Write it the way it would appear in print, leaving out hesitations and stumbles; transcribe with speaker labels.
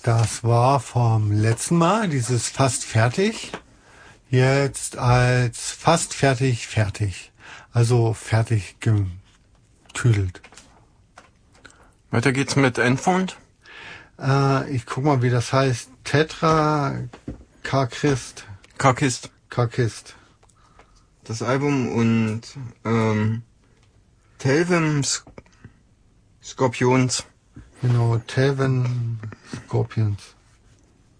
Speaker 1: Das war vom letzten Mal, dieses fast fertig. Jetzt als fast fertig. Also fertig getüdelt.
Speaker 2: Weiter geht's mit Enfant.
Speaker 1: Ich guck mal, wie das heißt. Karkist.
Speaker 2: Das Album und Telvim Scorpions.
Speaker 1: Genau, Telvim Scorpions.